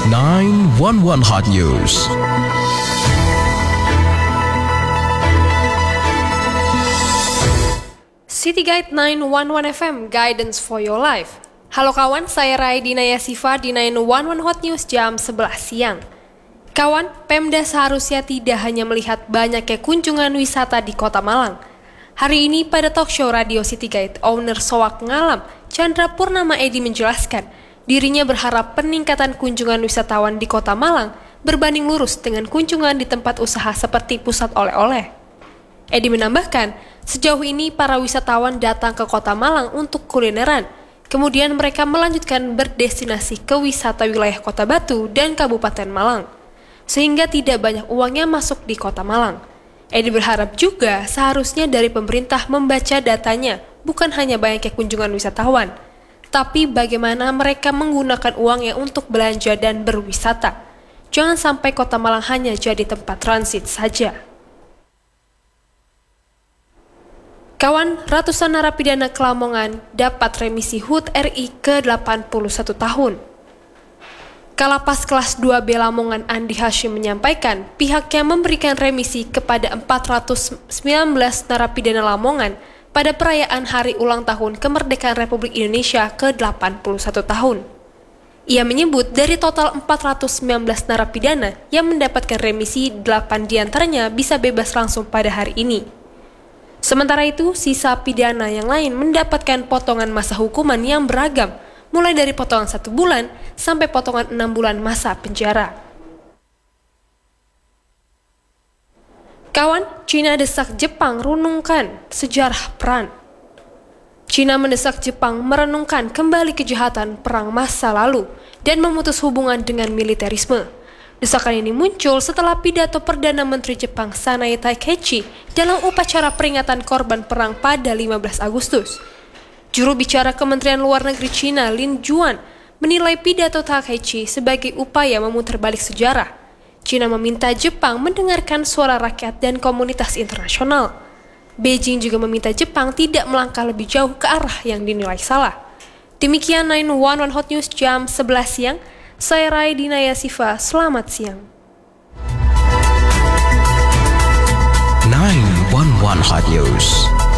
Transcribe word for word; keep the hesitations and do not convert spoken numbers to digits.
nine one one Hot News. City Guide nine one one F M, Guidance for Your Life. Halo kawan, saya Rai Dinaya Siva di nine one one Hot News jam sebelas siang. Kawan, Pemda seharusnya tidak hanya melihat banyaknya kunjungan wisata di Kota Malang. Hari ini pada talk show Radio City Guide, owner Soak Ngalam, Chandra Purnama Edi menjelaskan, dirinya berharap peningkatan kunjungan wisatawan di Kota Malang berbanding lurus dengan kunjungan di tempat usaha seperti pusat oleh-oleh. Edi menambahkan, sejauh ini para wisatawan datang ke Kota Malang untuk kulineran, kemudian mereka melanjutkan berdestinasi ke wisata wilayah Kota Batu dan Kabupaten Malang, sehingga tidak banyak uang yang masuk di Kota Malang. Edi berharap juga seharusnya dari pemerintah membaca datanya, bukan hanya banyaknya kunjungan wisatawan, tapi bagaimana mereka menggunakan uangnya untuk belanja dan berwisata. Jangan sampai Kota Malang hanya jadi tempat transit saja. Kawan, ratusan narapidana ke Lamongan dapat remisi H U T R I ke delapan puluh satu tahun. Kalapas kelas dua B Lamongan Andi Hashim menyampaikan pihaknya memberikan remisi kepada empat ratus sembilan belas narapidana Lamongan pada perayaan Hari Ulang Tahun Kemerdekaan Republik Indonesia ke delapan puluh satu tahun. Ia menyebut dari total empat ratus sembilan belas narapidana yang mendapatkan remisi, delapan diantaranya bisa bebas langsung pada hari ini. Sementara itu, sisa pidana yang lain mendapatkan potongan masa hukuman yang beragam, mulai dari potongan satu bulan sampai potongan enam bulan masa penjara. Kawan, Cina desak Jepang renungkan sejarah perang. Cina mendesak Jepang merenungkan kembali kejahatan perang masa lalu dan memutus hubungan dengan militerisme. Desakan ini muncul setelah pidato Perdana Menteri Jepang Sanae Takaichi dalam upacara peringatan korban perang pada lima belas Agustus. Juru bicara Kementerian Luar Negeri Cina, Lin Juan, menilai pidato Takaichi sebagai upaya memutar balik sejarah. Cina meminta Jepang mendengarkan suara rakyat dan komunitas internasional. Beijing juga meminta Jepang tidak melangkah lebih jauh ke arah yang dinilai salah. Demikian nine one one Hot News jam sebelas siang. Saya Rai Dinaya Siva, selamat siang. nine one one Hot News.